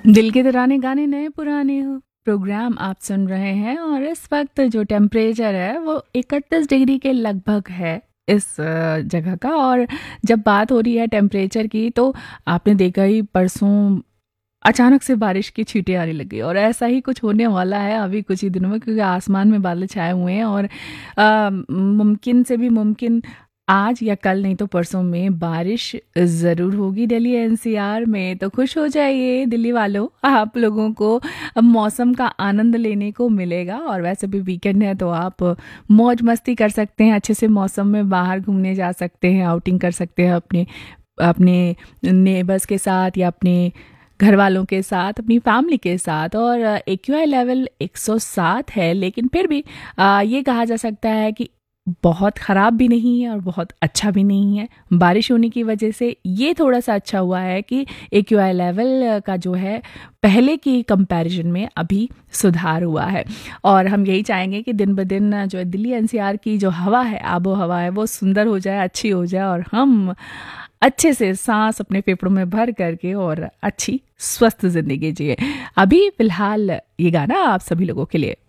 दिल के तराने गाने नए पुराने हो प्रोग्राम आप सुन रहे हैं और इस वक्त जो टेम्परेचर है वो 31 डिग्री के लगभग है इस जगह का। और जब बात हो रही है टेम्परेचर की तो आपने देखा ही परसों अचानक से बारिश की छींटें आने लगी और ऐसा ही कुछ होने वाला है अभी कुछ ही दिनों में, क्योंकि आसमान में बादल छाए हुए हैं और मुमकिन से भी मुमकिन आज या कल नहीं तो परसों में बारिश ज़रूर होगी दिल्ली एनसीआर में। तो खुश हो जाइए दिल्ली वालों, आप लोगों को अब मौसम का आनंद लेने को मिलेगा। और वैसे भी वीकेंड है तो आप मौज मस्ती कर सकते हैं, अच्छे से मौसम में बाहर घूमने जा सकते हैं, आउटिंग कर सकते हैं अपने अपने नेबर्स के साथ या अपने घर वालों के साथ, अपनी फैमिली के साथ। और एक्यूआई लेवल 107 है, लेकिन फिर भी ये कहा जा सकता है कि बहुत ख़राब भी नहीं है और बहुत अच्छा भी नहीं है। बारिश होने की वजह से ये थोड़ा सा अच्छा हुआ है कि एक्यूआई लेवल का जो है पहले की कंपैरिजन में अभी सुधार हुआ है। और हम यही चाहेंगे कि दिन ब दिन जो है दिल्ली एनसीआर की जो हवा है, आबो हवा है, वो सुंदर हो जाए, अच्छी हो जाए और हम अच्छे से सांस अपने फेफड़ों में भर करके और अच्छी स्वस्थ जिंदगी जिए। अभी फिलहाल ये गाना आप सभी लोगों के लिए।